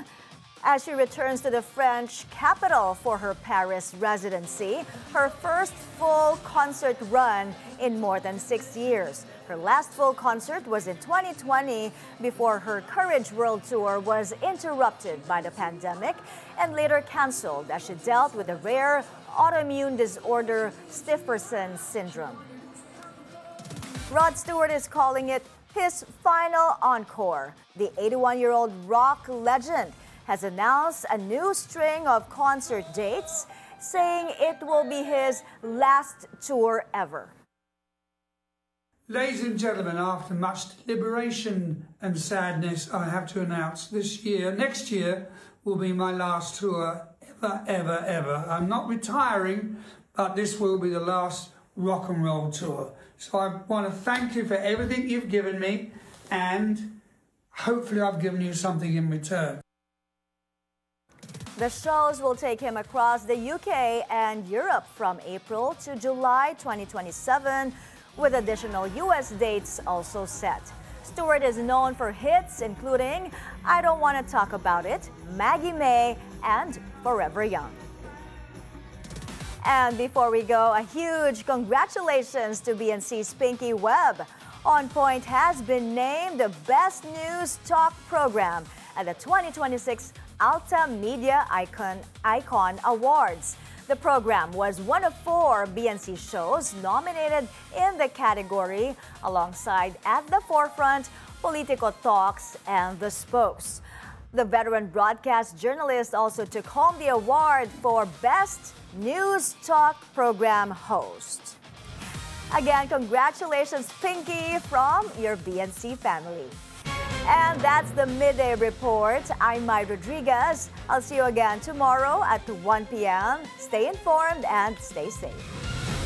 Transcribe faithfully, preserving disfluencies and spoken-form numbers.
as she returns to the French capital for her Paris residency, her first full concert run in more than six years. Her last full concert was in twenty twenty before her Courage World Tour was interrupted by the pandemic and later canceled as she dealt with a rare autoimmune disorder, Stephenson syndrome. Rod Stewart is calling it his final encore. The eighty-one-year-old rock legend has announced a new string of concert dates, saying it will be his last tour ever. Ladies and gentlemen, after much deliberation and sadness, I have to announce this year, next year, will be my last tour ever, ever, ever. I'm not retiring, but this will be the last rock and roll tour. So I want to thank you for everything you've given me, and hopefully I've given you something in return. The shows will take him across the U K and Europe from April to July twenty twenty-seven, with additional U S dates also set. Stewart is known for hits including I Don't Want to Talk About It, Maggie May, and Forever Young. And before we go, a huge congratulations to B N C's Pinky Webb. On Point has been named the Best News Talk Program at the twenty twenty-six Alta Media Icon, Icon Awards. The program was one of four B N C shows nominated in the category, alongside At the Forefront, Politico Talks, and The Spokes. The veteran broadcast journalist also took home the award for Best News Talk Program Host. Again, congratulations, Pinky, from your B N C family. And that's the Midday Report. I'm Mai Rodriguez. I'll see you again tomorrow at one p m Stay informed and stay safe.